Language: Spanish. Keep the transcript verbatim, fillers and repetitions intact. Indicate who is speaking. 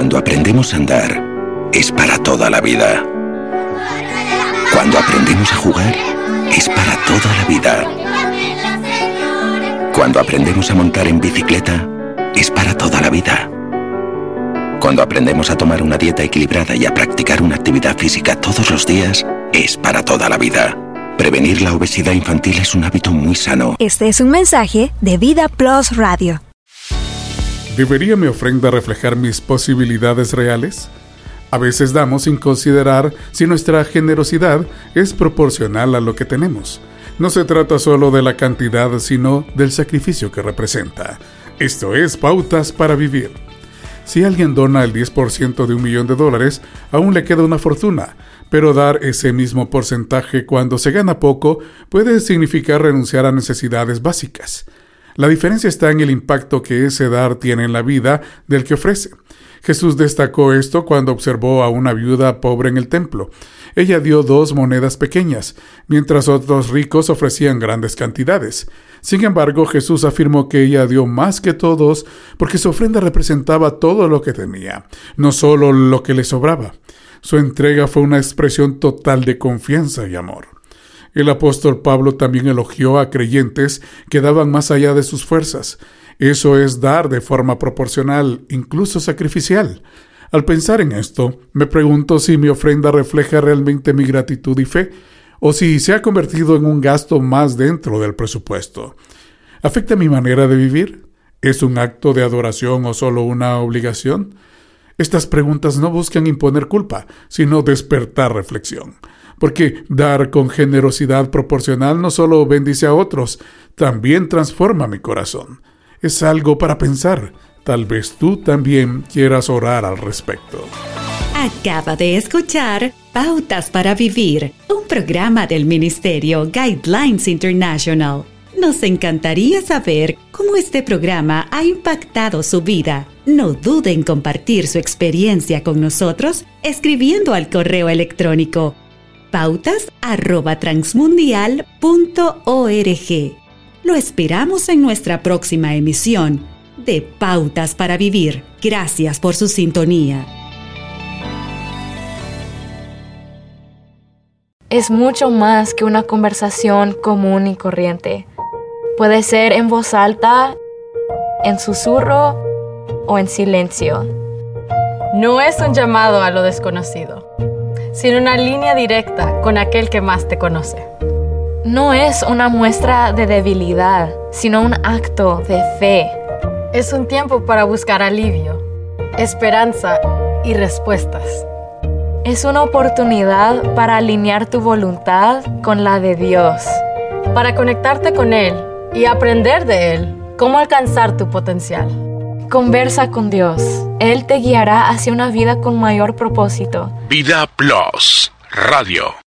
Speaker 1: Cuando aprendemos a andar, es para toda la vida. Cuando aprendemos a jugar, es para toda la vida. Cuando aprendemos a montar en bicicleta, es para toda la vida. Cuando aprendemos a tomar una dieta equilibrada y a practicar una actividad física todos los días, es para toda la vida. Prevenir la obesidad infantil es un hábito muy sano.
Speaker 2: Este es un mensaje de Vida Plus Radio.
Speaker 3: ¿Debería mi ofrenda reflejar mis posibilidades reales? A veces damos sin considerar si nuestra generosidad es proporcional a lo que tenemos. No se trata solo de la cantidad, sino del sacrificio que representa. Esto es Pautas para Vivir. Si alguien dona el diez por ciento de un millón de dólares, aún le queda una fortuna, pero dar ese mismo porcentaje cuando se gana poco puede significar renunciar a necesidades básicas. La diferencia está en el impacto que ese dar tiene en la vida del que ofrece. Jesús destacó esto cuando observó a una viuda pobre en el templo. Ella dio dos monedas pequeñas, mientras otros ricos ofrecían grandes cantidades. Sin embargo, Jesús afirmó que ella dio más que todos porque su ofrenda representaba todo lo que tenía, no solo lo que le sobraba. Su entrega fue una expresión total de confianza y amor. El apóstol Pablo también elogió a creyentes que daban más allá de sus fuerzas. Eso es dar de forma proporcional, incluso sacrificial. Al pensar en esto, me pregunto si mi ofrenda refleja realmente mi gratitud y fe, o si se ha convertido en un gasto más dentro del presupuesto. ¿Afecta mi manera de vivir? ¿Es un acto de adoración o solo una obligación? Estas preguntas no buscan imponer culpa, sino despertar reflexión. Porque dar con generosidad proporcional no solo bendice a otros, también transforma mi corazón. Es algo para pensar. Tal vez tú también quieras orar al respecto.
Speaker 4: Acaba de escuchar Pautas para Vivir, un programa del Ministerio Guidelines International. Nos encantaría saber cómo este programa ha impactado su vida. No duden en compartir su experiencia con nosotros escribiendo al correo electrónico pautas arroba transmundial punto org. Lo esperamos en nuestra próxima emisión de Pautas para Vivir. Gracias por su sintonía.
Speaker 5: Es mucho más que una conversación común y corriente. Puede ser en voz alta, en susurro o en silencio.
Speaker 6: No es un llamado a lo desconocido, sino una línea directa con aquel que más te conoce.
Speaker 5: No es una muestra de debilidad, sino un acto de fe.
Speaker 6: Es un tiempo para buscar alivio, esperanza y respuestas.
Speaker 5: Es una oportunidad para alinear tu voluntad con la de Dios.
Speaker 6: Para conectarte con Él y aprender de Él cómo alcanzar tu potencial.
Speaker 5: Conversa con Dios. Él te guiará hacia una vida con mayor propósito.
Speaker 1: Vida Plus Radio.